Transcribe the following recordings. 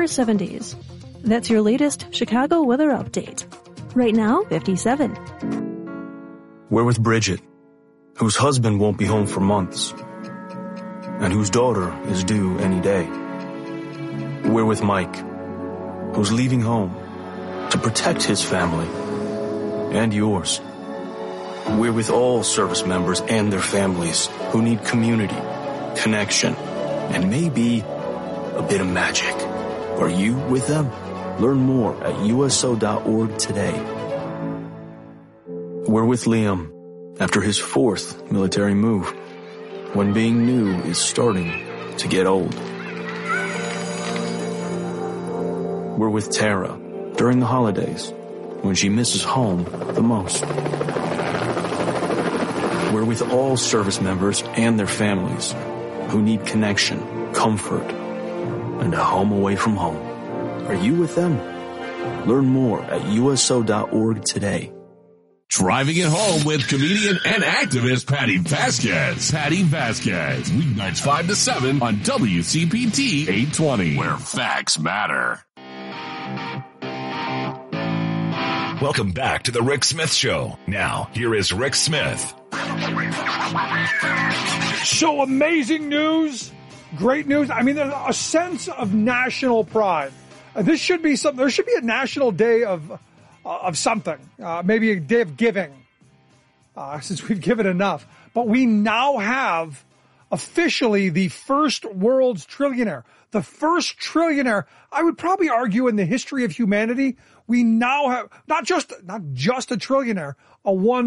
upper 70s. That's your latest Chicago weather update. Right now, 57. We're with Bridget, whose husband won't be home for months, and whose daughter is due any day. We're with Mike, who's leaving home to protect his family and yours. We're with all service members and their families who need community, connection, and maybe a bit of magic. Are you with them? Learn more at USO.org today. We're with Liam after his 4th military move, when being new is starting to get old. We're with Tara during the holidays, when she misses home the most. We're with all service members and their families who need connection, comfort, and a home away from home. Are you with them? Learn more at USO.org today. Driving it home with comedian and activist Patty Vasquez. Patty Vasquez, weeknights 5 to 7 on WCPT 820, where facts matter. Welcome back to the Rick Smith Show. Now, here is Rick Smith. So amazing news, great news. I mean, there's a sense of national pride. This should be something. There should be a national day of something, maybe a day of giving, since we've given enough. But we now have officially the first world's trillionaire, the first trillionaire. I would probably argue in the history of humanity, we now have not just a trillionaire, a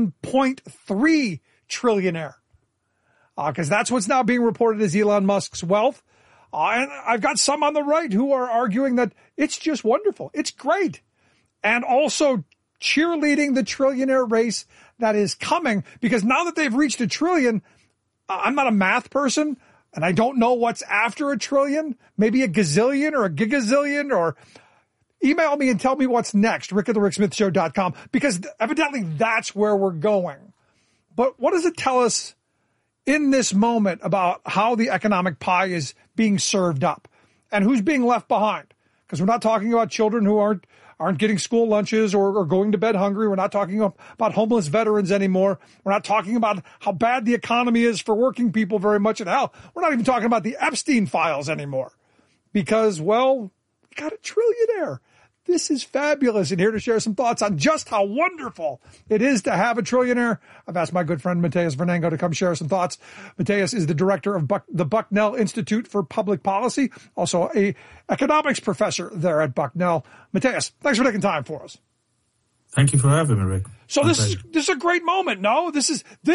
1.3 trillionaire, because that's what's now being reported as Elon Musk's wealth. And I've got some on the right who are arguing that it's just wonderful. It's great. And also cheerleading the trillionaire race that is coming, because now that they've reached a trillion, I'm not a math person and I don't know what's after a trillion, maybe a gazillion or a gigazillion, or email me and tell me what's next, rick@thericksmithshow.com, because evidently that's where we're going. But what does it tell us in this moment about how the economic pie is being served up and who's being left behind? Because we're not talking about children who aren't getting school lunches or going to bed hungry. We're not talking about homeless veterans anymore. We're not talking about how bad the economy is for working people very much. And hell, we're not even talking about the Epstein files anymore, because, well, we got a trillionaire. This is fabulous. And here to share some thoughts on just how wonderful it is to have a trillionaire, I've asked my good friend Mateus Vernengo to come share some thoughts. Mateus is the director of the Bucknell Institute for Public Policy, also a economics professor there at Bucknell. Mateus, thanks for taking time for us. Thank you for having me, Rick. So this is a great moment. No, this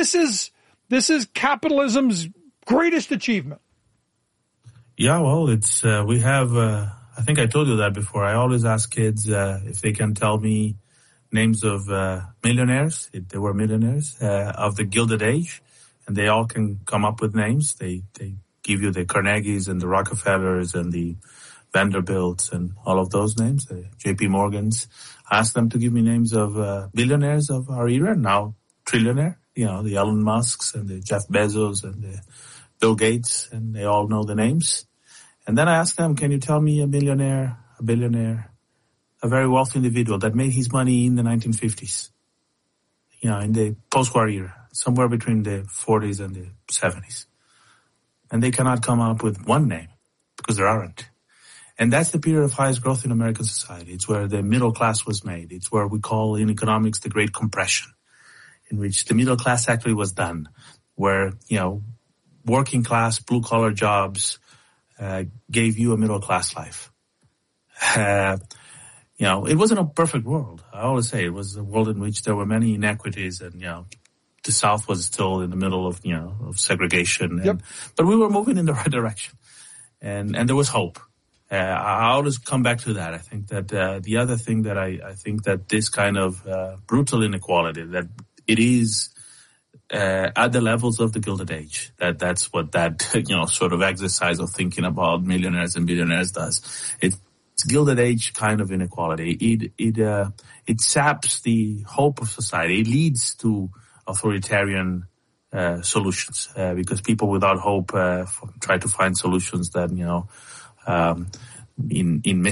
is capitalism's greatest achievement. Yeah, well, it's we have. I think I told you that before. I always ask kids if they can tell me names of millionaires, if they were millionaires, of the Gilded Age, and they all can come up with names. They give you the Carnegies and the Rockefellers and the Vanderbilts and all of those names, the J.P. Morgans. I ask them to give me names of billionaires of our era, now trillionaire, the Elon Musks and the Jeff Bezos and the Bill Gates, and they all know the names. And then I ask them, can you tell me a millionaire, a billionaire, a very wealthy individual that made his money in the 1950s, in the post-war era, somewhere between the 40s and the 70s. And they cannot come up with one name because there aren't. And that's the period of highest growth in American society. It's where the middle class was made. It's where we call in economics the Great Compression, in which the middle class actually was done, where, working class, blue-collar jobs gave you a middle-class life. It wasn't a perfect world. I always say it was a world in which there were many inequities, and, the South was still in the middle of, of segregation. And, yep. But we were moving in the right direction, and there was hope. I always come back to that. I think that the other thing that I think that this kind of brutal inequality, that it is at the levels of the Gilded Age. That's what that sort of exercise of thinking about millionaires and billionaires does. It's Gilded Age kind of inequality. It saps the hope of society. It leads to authoritarian solutions because people without hope try to find solutions that in